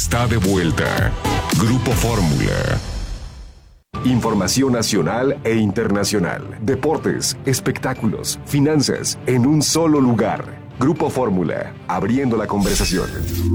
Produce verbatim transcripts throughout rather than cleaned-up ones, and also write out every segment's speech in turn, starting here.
está de vuelta. Grupo Fórmula. Información nacional e internacional. Deportes, espectáculos, finanzas, en un solo lugar. Grupo Fórmula, abriendo la conversación.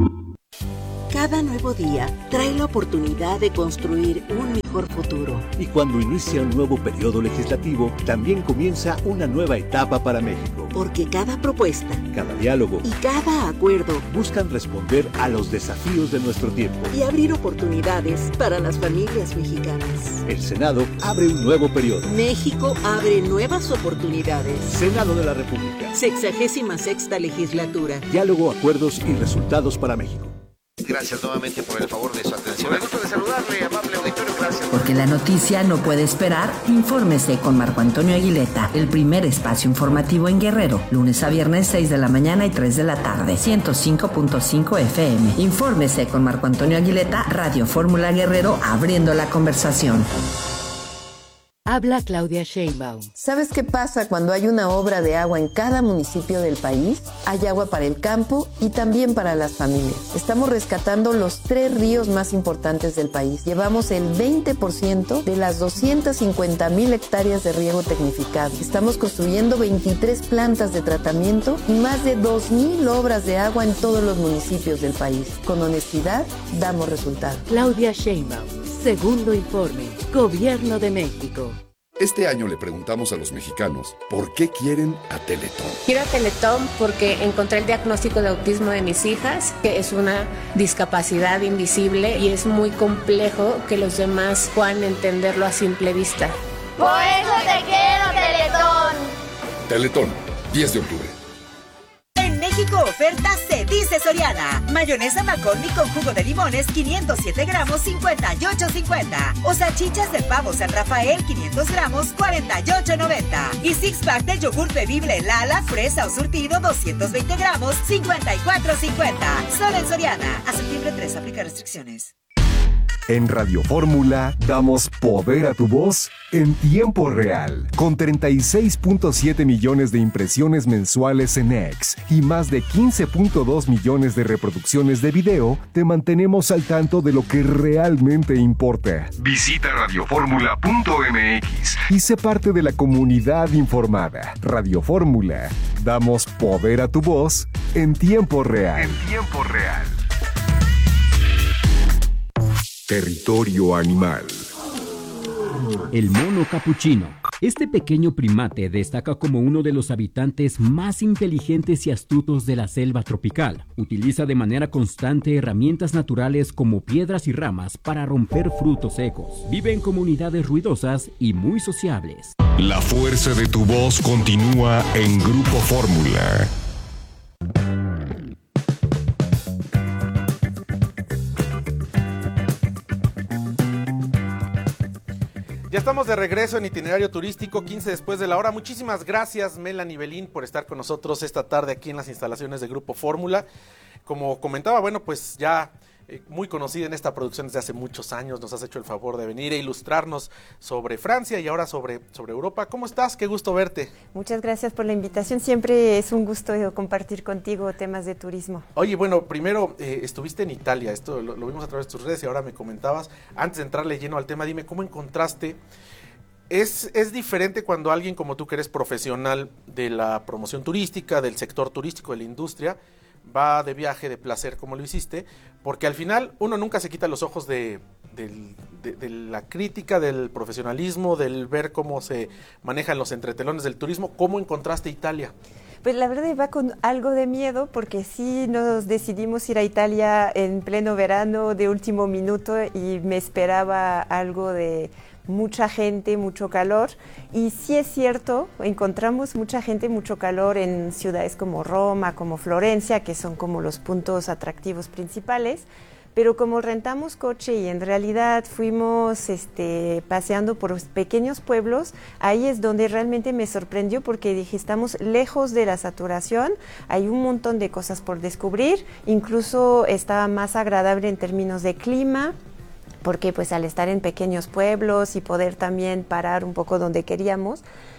Cada nuevo día trae la oportunidad de construir un mejor futuro. Y cuando inicia un nuevo periodo legislativo, también comienza una nueva etapa para México. Porque cada propuesta, cada diálogo y cada acuerdo buscan responder a los desafíos de nuestro tiempo y abrir oportunidades para las familias mexicanas. El Senado abre un nuevo periodo. México abre nuevas oportunidades. Senado de la República. Sexagésima sexta legislatura. Diálogo, acuerdos y resultados para México. Gracias nuevamente por el favor de su atención. Me gusta de saludarle, amable auditorio, gracias. Porque la noticia no puede esperar, infórmese con Marco Antonio Aguileta, el primer espacio informativo en Guerrero, lunes a viernes seis de la mañana y tres de la tarde, ciento cinco punto cinco F M. Infórmese con Marco Antonio Aguileta, Radio Fórmula Guerrero, abriendo la conversación. Habla Claudia Sheinbaum. ¿Sabes qué pasa cuando hay una obra de agua en cada municipio del país? Hay agua para el campo y también para las familias. Estamos rescatando los tres ríos más importantes del país. Llevamos el veinte por ciento de las doscientas cincuenta mil hectáreas de riego tecnificado. Estamos construyendo veintitrés plantas de tratamiento y más de dos mil obras de agua en todos los municipios del país. Con honestidad, damos resultados. Claudia Sheinbaum. Segundo informe. Gobierno de México. Este año le preguntamos a los mexicanos por qué quieren a Teletón. Quiero a Teletón porque encontré el diagnóstico de autismo de mis hijas, que es una discapacidad invisible y es muy complejo que los demás puedan entenderlo a simple vista. ¡Por eso te quiero, Teletón! Teletón, diez de octubre. En México oferta se dice Soriana. Mayonesa McCormick con jugo de limones quinientos siete gramos cincuenta y ocho cincuenta. O salchichas de pavo San Rafael quinientos gramos cuarenta y ocho noventa. Y six pack de yogur bebible Lala, fresa o surtido doscientos veinte gramos cincuenta y cuatro cincuenta. Solo en Soriana. A septiembre tres aplica restricciones. En Radio Fórmula damos poder a tu voz en tiempo real. Con treinta y seis punto siete millones de impresiones mensuales en X y más de quince punto dos millones de reproducciones de video, te mantenemos al tanto de lo que realmente importa. Visita radioformula punto m x y sé parte de la comunidad informada. Radio Fórmula, damos poder a tu voz en tiempo real. En tiempo real. Territorio animal. El mono capuchino. Este pequeño primate destaca como uno de los habitantes más inteligentes y astutos de la selva tropical. Utiliza de manera constante herramientas naturales como piedras y ramas para romper frutos secos. Vive en comunidades ruidosas y muy sociables. La fuerza de tu voz continúa en Grupo Fórmula. Ya estamos de regreso en Itinerario Turístico, quince después de la hora. Muchísimas gracias, Melanie Belín, por estar con nosotros esta tarde aquí en las instalaciones de Grupo Fórmula. Como comentaba, bueno, pues ya eh, muy conocida en esta producción desde hace muchos años, nos has hecho el favor de venir e ilustrarnos sobre Francia y ahora sobre, sobre Europa. ¿Cómo estás? Qué gusto verte. Muchas gracias por la invitación, siempre es un gusto compartir contigo temas de turismo. Oye, bueno, primero eh, estuviste en Italia, esto lo, lo vimos a través de tus redes y ahora me comentabas, antes de entrarle lleno al tema, dime, ¿cómo encontraste? Es, es diferente cuando alguien como tú, que eres profesional de la promoción turística, del sector turístico, de la industria, va de viaje, de placer, como lo hiciste, porque al final uno nunca se quita los ojos de, de, de, de la crítica, del profesionalismo, del ver cómo se manejan los entretelones del turismo. ¿Cómo encontraste Italia? Pues la verdad va con algo de miedo, porque sí nos decidimos ir a Italia en pleno verano, de último minuto, y me esperaba algo de mucha gente, mucho calor, y sí es cierto, encontramos mucha gente, mucho calor en ciudades como Roma, como Florencia, que son como los puntos atractivos principales, pero como rentamos coche y en realidad fuimos este, paseando por pequeños pueblos, ahí es donde realmente me sorprendió, porque dije, estamos lejos de la saturación, hay un montón de cosas por descubrir, incluso estaba más agradable en términos de clima, porque pues al estar en pequeños pueblos y poder también parar un poco donde queríamos,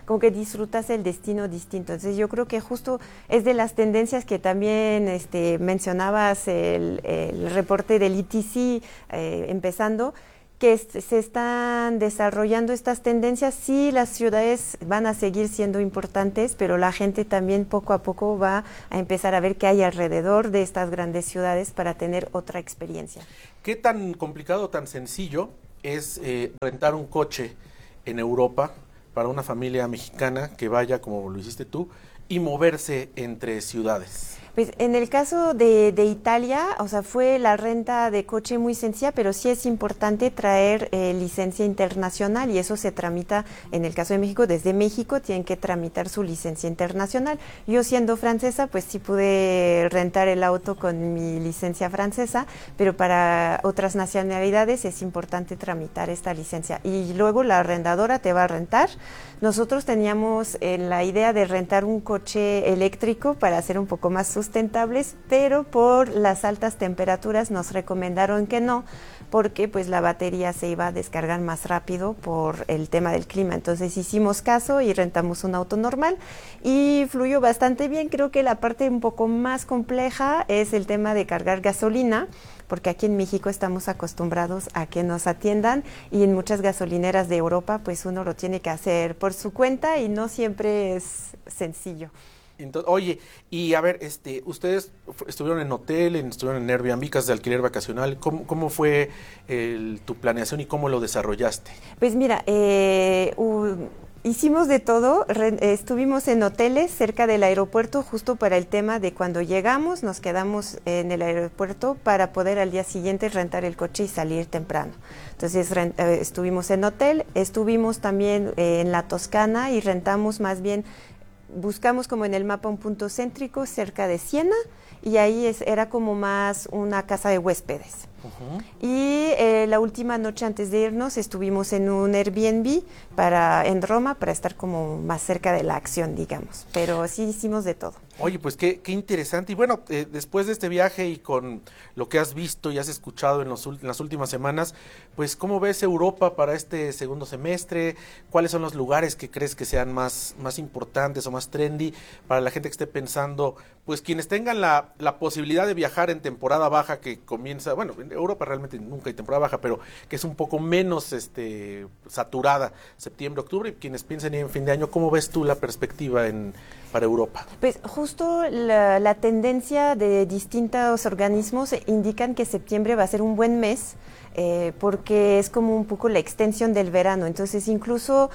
como que disfrutas el destino distinto. Entonces yo creo que justo es de las tendencias que también este, mencionabas el, el reporte del I T C eh, empezando, que se están desarrollando estas tendencias. Sí, las ciudades van a seguir siendo importantes, pero la gente también poco a poco va a empezar a ver qué hay alrededor de estas grandes ciudades para tener otra experiencia. ¿Qué tan complicado, tan sencillo es eh, rentar un coche en Europa para una familia mexicana que vaya, como lo hiciste tú, y moverse entre ciudades? Pues en el caso de, de Italia, o sea, fue la renta de coche muy sencilla, pero sí es importante traer eh, licencia internacional y eso se tramita, en el caso de México, desde México tienen que tramitar su licencia internacional. Yo siendo francesa, pues sí pude rentar el auto con mi licencia francesa, pero para otras nacionalidades es importante tramitar esta licencia. Y luego la arrendadora te va a rentar. Nosotros teníamos eh, la idea de rentar un coche eléctrico para hacer un poco más sustentables, pero por las altas temperaturas nos recomendaron que no, porque pues la batería se iba a descargar más rápido por el tema del clima. Entonces hicimos caso y rentamos un auto normal y fluyó bastante bien. Creo que la parte un poco más compleja es el tema de cargar gasolina, porque aquí en México estamos acostumbrados a que nos atiendan y en muchas gasolineras de Europa pues uno lo tiene que hacer por su cuenta y no siempre es sencillo. Entonces, oye, y a ver, este, ustedes estuvieron en hotel, en, estuvieron en Airbnb, casas de alquiler vacacional. ¿Cómo, cómo fue el, tu planeación y cómo lo desarrollaste? Pues mira, eh, uh, hicimos de todo. Re, estuvimos en hoteles cerca del aeropuerto justo para el tema de cuando llegamos, nos quedamos en el aeropuerto para poder al día siguiente rentar el coche y salir temprano. Entonces rent, eh, estuvimos en hotel, estuvimos también eh, en la Toscana y rentamos más bien. Buscamos como en el mapa un punto céntrico cerca de Siena y ahí es, era como más una casa de huéspedes. Uh-huh. Y eh, la última noche antes de irnos estuvimos en un Airbnb para, en Roma para estar como más cerca de la acción, digamos. Pero sí hicimos de todo. Oye, pues qué, qué interesante. Y bueno, eh, después de este viaje y con lo que has visto y has escuchado en, los, en las últimas semanas, pues ¿cómo ves Europa para este segundo semestre? ¿Cuáles son los lugares que crees que sean más, más importantes o más trendy para la gente que esté pensando? Pues quienes tengan la, la posibilidad de viajar en temporada baja que comienza, bueno, en Europa realmente nunca hay temporada baja, pero que es un poco menos este, saturada, septiembre, octubre, y quienes piensen en fin de año, ¿cómo ves tú la perspectiva en para Europa? Pues justo la, la tendencia de distintos organismos indican que septiembre va a ser un buen mes, eh, porque es como un poco la extensión del verano. Entonces incluso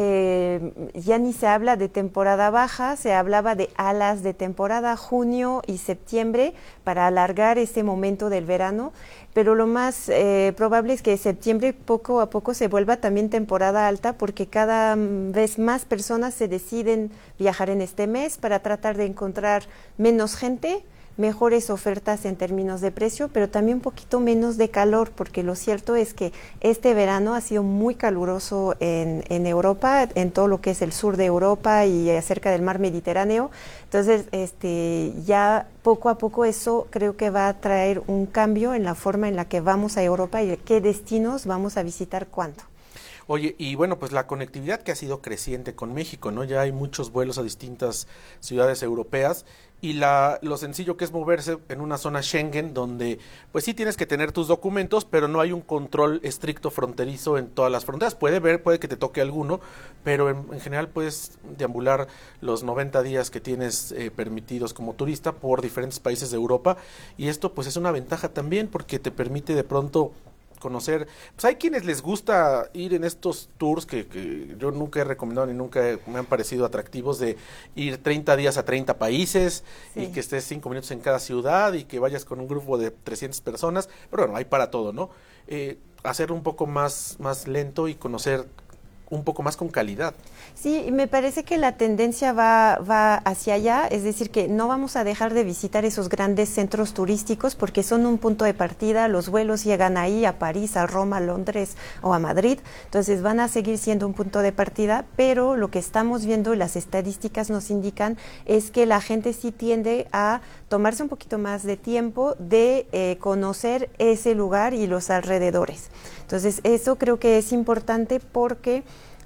eh, ya ni se habla de temporada baja, se hablaba de alas de temporada, junio y septiembre, para alargar ese momento del verano. Pero lo más eh, probable es que septiembre poco a poco se vuelva también temporada alta, porque cada vez más personas se deciden viajar en este mes para tratar de encontrar menos gente, mejores ofertas en términos de precio, pero también un poquito menos de calor, porque lo cierto es que este verano ha sido muy caluroso en, en Europa, en todo lo que es el sur de Europa y cerca del mar Mediterráneo. Entonces, este, ya poco a poco eso creo que va a traer un cambio en la forma en la que vamos a Europa y qué destinos vamos a visitar cuándo. Oye, y bueno, pues la conectividad que ha sido creciente con México, ¿no? Ya hay muchos vuelos a distintas ciudades europeas y la, lo sencillo que es moverse en una zona Schengen donde pues sí tienes que tener tus documentos, pero no hay un control estricto fronterizo en todas las fronteras. Puede ver, puede que te toque alguno, pero en, en general puedes deambular los noventa días que tienes eh, permitidos como turista por diferentes países de Europa, y esto pues es una ventaja también porque te permite de pronto conocer, pues hay quienes les gusta ir en estos tours que, que yo nunca he recomendado ni nunca he, me han parecido atractivos, de ir treinta días a treinta países, sí, y que estés cinco minutos en cada ciudad y que vayas con un grupo de trescientas personas, pero bueno, hay para todo, ¿no? Eh, hacerlo un poco más, más lento y conocer un poco más con calidad. Sí, me parece que la tendencia va, va hacia allá, es decir, que no vamos a dejar de visitar esos grandes centros turísticos porque son un punto de partida, los vuelos llegan ahí a París, a Roma, a Londres o a Madrid, entonces van a seguir siendo un punto de partida, pero lo que estamos viendo y las estadísticas nos indican es que la gente sí tiende a tomarse un poquito más de tiempo de eh, conocer ese lugar y los alrededores. Entonces eso creo que es importante porque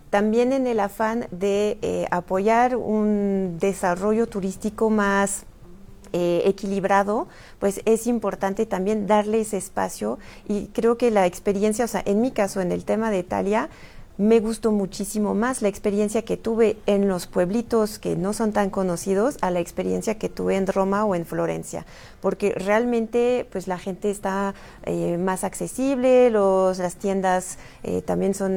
también en el afán de eh, apoyar un desarrollo turístico más eh, equilibrado, pues es importante también darle ese espacio, y creo que la experiencia, o sea, en mi caso, en el tema de Italia, me gustó muchísimo más la experiencia que tuve en los pueblitos que no son tan conocidos a la experiencia que tuve en Roma o en Florencia, porque realmente pues la gente está eh, más accesible, los, las tiendas eh, también son